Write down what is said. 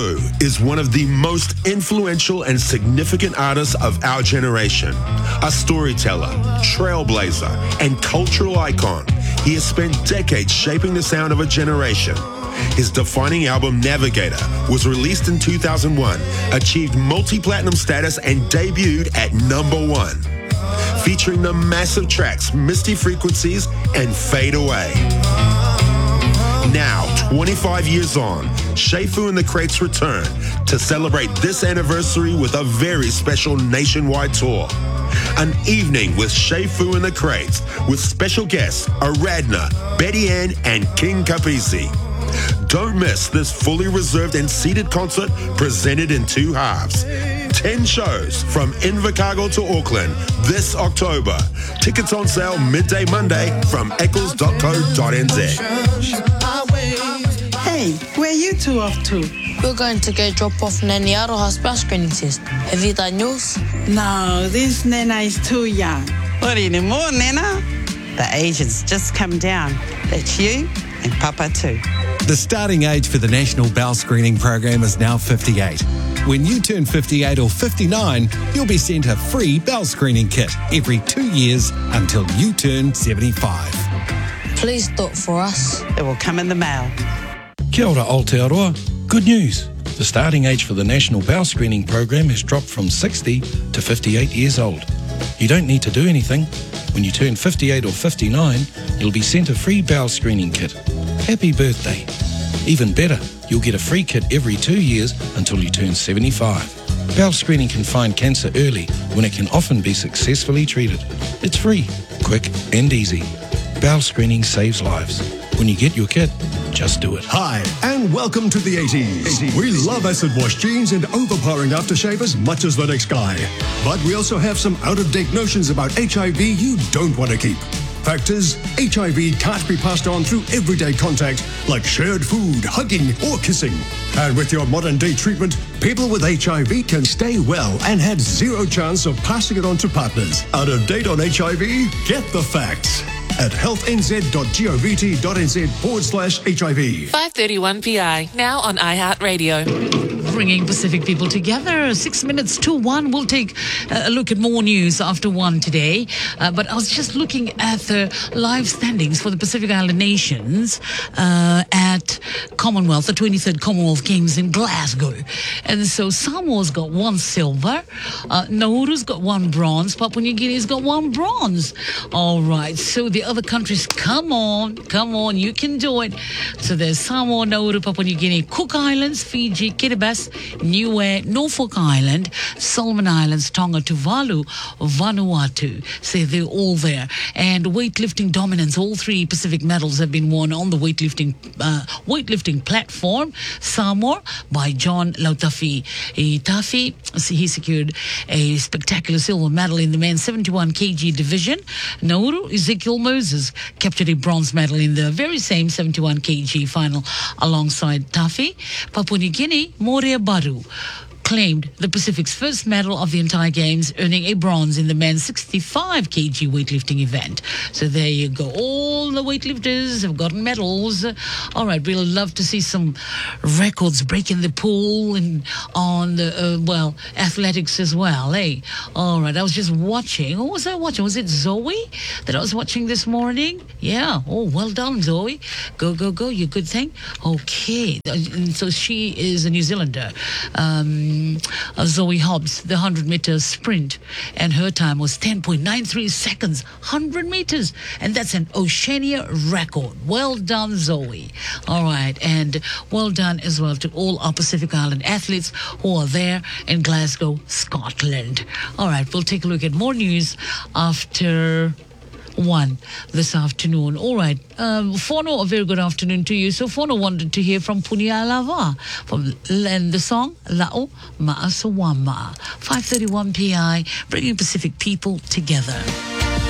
is one of the most influential and significant artists of our generation. A storyteller, trailblazer, and cultural icon, he has spent decades shaping the sound of a generation. His defining album, Navigator, was released in 2001, achieved multi-platinum status, and debuted at #1, featuring the massive tracks Misty Frequencies and Fade Away. Now, 25 years on, Shay Fu and the Crates return to celebrate this anniversary with a very special nationwide tour. An evening with Shay Fu and the Crates, with special guests Aradna, Betty Ann, and King Kapisi. Don't miss this fully reserved and seated concert presented in 2 halves. 10 shows from Invercargill to Auckland this October. Tickets on sale midday Monday from eccles.co.nz. Hey, where you two off to? We're going to go drop off Nanny Aroha's bus screening test. Have you done yours? No, this Nana is too young. What anymore, Nana? The age has just come down. That's you and Papa too. The starting age for the National Bowel Screening Program is now 58. When you turn 58 or 59, you'll be sent a free bowel screening kit every 2 years until you turn 75. Please do it for us. It will come in the mail. Kia ora Aotearoa. Good news. The starting age for the National Bowel Screening Program has dropped from 60 to 58 years old. You don't need to do anything. When you turn 58 or 59, you'll be sent a free bowel screening kit. Happy birthday. Even better, you'll get a free kit every 2 years until you turn 75. Bowel screening can find cancer early when it can often be successfully treated. It's free, quick and easy. Bowel screening saves lives. When you get your kit, just do it. Hi, and welcome to the 80s. We love acid wash jeans and overpowering aftershave as much as the next guy. But we also have some out-of-date notions about HIV you don't want to keep. Fact is, HIV can't be passed on through everyday contact like shared food, hugging, or kissing. And with your modern-day treatment, people with HIV can stay well and have zero chance of passing it on to partners. Out of date on HIV? Get the facts at healthnz.govt.nz/HIV. 5:31 PI, now on iHeartRadio. Bringing Pacific people together. 6 minutes to 1. We'll take a look at more news after 1 today. But I was just looking at the live standings for the Pacific Island nations at Commonwealth, the 23rd Commonwealth Games in Glasgow. And so Samoa's got 1 silver, Nauru's got 1 bronze, Papua New Guinea's got 1 bronze. All right, so the other countries, come on, you can do it. So there's Samoa, Nauru, Papua New Guinea, Cook Islands, Fiji, Kiribati, Niue, Norfolk Island, Solomon Islands, Tonga, Tuvalu, Vanuatu. So they're all there. And weightlifting dominance, all 3 Pacific medals have been won on the weightlifting platform. Samoa by John Lautafi. Tafi, he secured a spectacular silver medal in the men's 71 kg division. Nauru, Ezekiel Moses captured a bronze medal in the very same 71 kg final alongside Tafi. Papua New Guinea, Morea Baru claimed the Pacific's first medal of the entire Games, earning a bronze in the men's 65 kg weightlifting event. So there you go. All the weightlifters have gotten medals. All right, we'll love to see some records break in the pool and on the, athletics as well, eh? All right, I was just watching. What was I watching? Was it Zoe that I was watching this morning? Yeah. Oh, well done, Zoe. Go, you good thing. Okay. So she is a New Zealander. Zoe Hobbs, the 100-meter sprint, and her time was 10.93 seconds, 100 meters, and that's an Oceania record. Well done, Zoe. All right, and well done as well to all our Pacific Island athletes who are there in Glasgow, Scotland. All right, we'll take a look at more news after 1 this afternoon. All right, Fono, a very good afternoon to you. So Fono wanted to hear from Punia Lava and the song La'o Ma'asawama. 5:31 PI, bringing Pacific people together.